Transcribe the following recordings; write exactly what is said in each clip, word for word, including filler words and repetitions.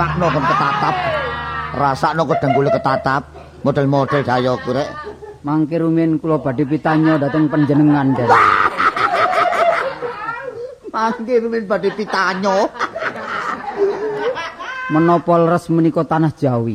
rasakno kon ketatap. Rasakno kedengkule ketatap. Model-model daya kurek. Mangke rumiyin kula badhe pitanyo dhateng panjenengan. Mangke rumiyin badhe pitanyo. Menapa leres menika tanah Jawi?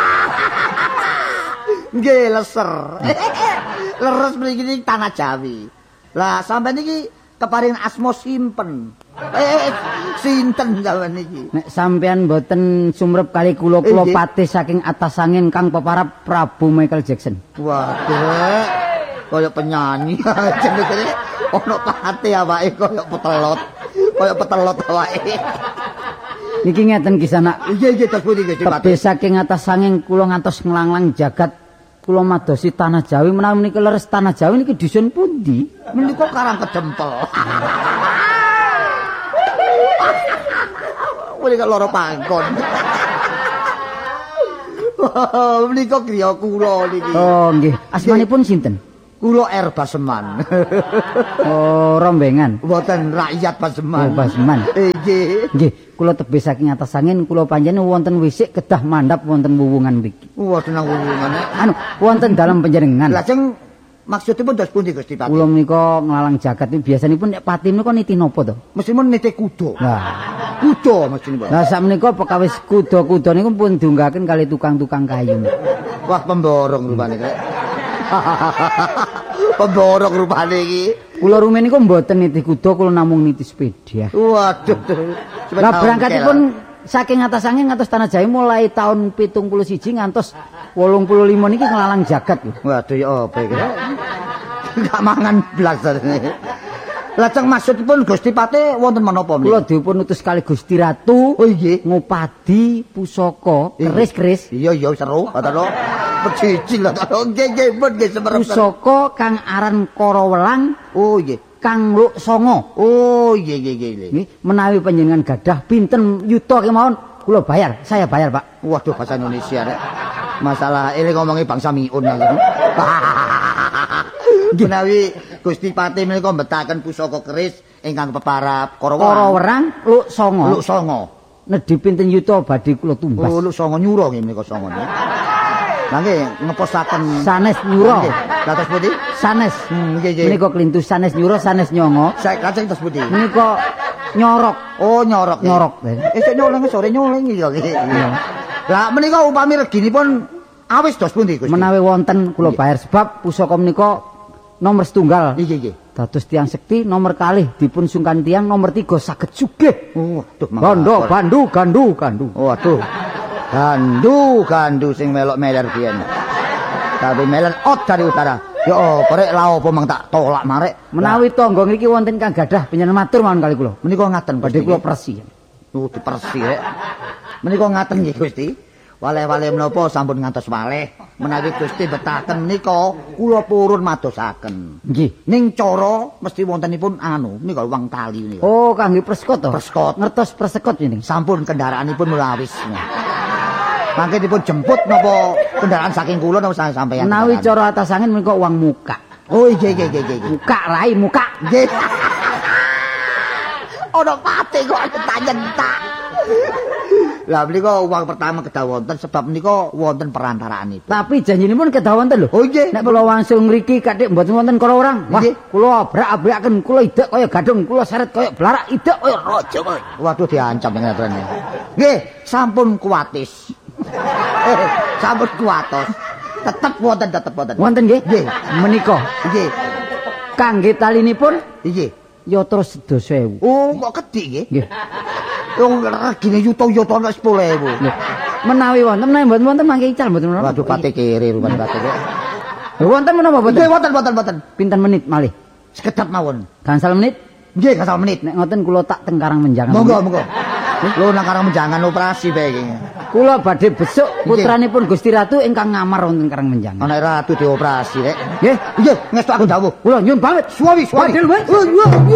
Nggih leser. Leres mriki tanah Jawi. Lah sampeyan iki keparing asma simpen. Eh sinten sampeyan iki? Nek sampeyan mboten sumrep kali kula kula patih saking atas angin kang peparap Prabu Michael Jackson. Waduh. Kaya penyanyi jenenge ono patih awake kaya petelot. Kaya petelot awake. Niki ngeten kisana. Iya iya terus pundi nggih Tebih saking atas angin kula ngantos nglanglang jagat kula madosi tanah Jawi menawi menika leres tanah Jawi niki dusun pundi? Menika Karang Kedempel. Menika loro pangkon. Menika griya kula niki. Oh nggih. Asmanipun sinten? Kula R Baseman. Oh, rombengan. Mboten rakyat Baseman. Oh, Baseman. Nggih. Nggih, kula tebih saking atas angin kula panjenengan wonten wisik kedah mandhap wonten wuwungan mriki. Wonten wuwungane. Anu, wonten dalam panjenengan. Lajeng maksudipun dos pundi Gusti Pati? Kula menika nglalang jagat iki biasanipun nek pati menika niti napa to? Mestimun niti kuda. Lah, kuda mestimun. lah sakmenika pekawis kuda-kuda niku pun diunggahaken kali tukang-tukang kayu. Wah, pemborong rupane kek. Pemborong rupane iki. Kula rumiyin niku mboten niti kuda, kula namung niti sepeda. Waduh. Lah berangkatipun saking atas angin ngantos tanah Jawi mulai tahun pitung puluh siji ngantos wolung puluh lima niki nglalang jagat. Waduh ya apa iki? Enggak mangan blas. Lajeng maksudipun Gusti Pati wonten menapa menika? Kula dipun utus kali Gusti Ratu. Oh nggih. Ngupadi pusaka keris-keris. Iya iya seru, ngoten lho. Pecicil lho. Nggih nggih pun nggih semerep. Pusaka kang aran Karawelang. Oh nggih. Kang Luk Songo. Oh nggih nggih nggih. Nggih, menawi panjenengan gadah pinten yuta kemawon kula bayar, saya bayar, Pak. Waduh bahasa Indonesia rek. Masalah ini ngomongi bangsa miun lho. Menawi Gusti Pati menika mbetaken pusaka keris ingkang peparap Karawelang. Karawelang Luk Songo. Luk Songo. Nedhi pinten yuta badhe kula tumbas. Oh Luk Songo nyuro nggih menika Songo. Lah nggih ngeposaken sanes nyuro. Lah terus pundi? Sanes. Hmm, nggih nggih. Menika klintu sanes nyuro, sanes nyongo. Saya kajeng terus pundi? Menika nyorok. Oh nyorok. Nyorok. Esuk nyoleng sore nyoleng iki kok. Lah menika upami reginipun awis dos pundi Gusti? Menawi wonten kula bayar sebab pusaka menika nomor setunggal. Nggih nggih. Dados tiang sekti, nomor kalih dipun sungkan tiang, nomor tiga saged sugih. Oh, aduh Gondo, bandu, gandu, gandu. Oh, aduh. Gandu, gandu sing melok meler biyen. Tapi meler ot dari utara. Ya apa rek la apa mang tak tolak marek. Menawi tangga ngriki wonten kang gadah panjenengan matur mawon kali kula. Menika ngaten badhe kula persi. Oh, dipersi rek. Menika ngaten nggih Gusti. Waleh-waleh menapa sampun ngantos waleh. Menawi Gusti betaken menika kula purun madosaken. Nggih. Ning cara mesti wontenipun anu, menika wang tali menika. Oh, kangge persekot to? Persekot. Ngertos persekot ini. Sampun kendaraanipun mulai awis. Mangke dipun jemput napa kendaraan saking kula napa sampeyan? Menawi cara atas angin menika uang muka. Oh iya iya iya iya. Muka rai muka. Nggih. Ono pate kok nyentak. Lah menika uang pertama kedah wonten sebab menika wonten perantaraan itu. Tapi janjinipun kedah wonten lho. Oh nggih. Nek kula wangsul ngriki kathik mboten wonten Karawelang. Wah, kula abrak-abraken, kula idek kaya gadung, kula seret kaya blarak, idek kaya raja. Waduh diancam ngene. Nggih, sampun kuatis. Eh, sampun kuatos. Tetep wonten tetep wonten. Wonten nggih? Nggih. Menika. Nggih. Kangge talinipun nggih. Yatra sedasa ewu. Oh, kok kedhik nggih? Nggih. Wong regine yuta-yuta nek sepuluh ewu. Menawi wonten menawi mboten wonten mangke ical mboten menapa. Waduh pate kiri rupane pate. Wonten menapa mboten? Nggih wonten wonten wonten. Pinten menit malih? Sekedap mawon. Gangsal menit? Nggih, gangsal menit. Nek ngoten kula tak teng Karang Menjangan. Monggo monggo. Lho nang Karang Menjangan operasi bae iki. Kula badhe besuk putranipun Gusti Ratu ingkang ngamar wonten Karang Menjangan. Ana ratu dioperasi rek. Nggih, nggih, ngestu aku dawuh. Kula nyuwun banget. Suwi suwi. Wadil wae.